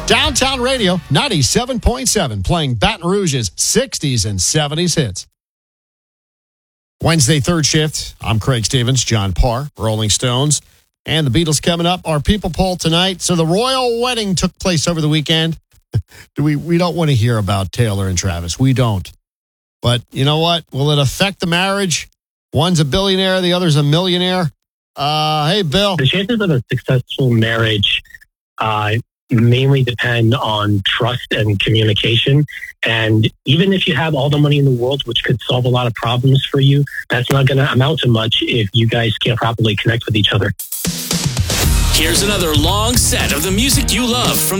Downtown Radio 97.7, playing Baton Rouge's 60s and 70s hits. Wednesday, third shift. I'm Craig Stevens, John Parr, Rolling Stones, and the Beatles coming up. Our people poll tonight. So the royal wedding took place over the weekend. We don't want to hear about Taylor and Travis. We don't. But you know what? Will it affect the marriage? One's a billionaire, the other's a millionaire. Hey, Bill. The chances of a successful marriage mainly depend on trust and communication. And even if you have all the money in the world, which could solve a lot of problems for you, that's not going to amount to much if you guys can't properly connect with each other. Here's another long set of the music you love from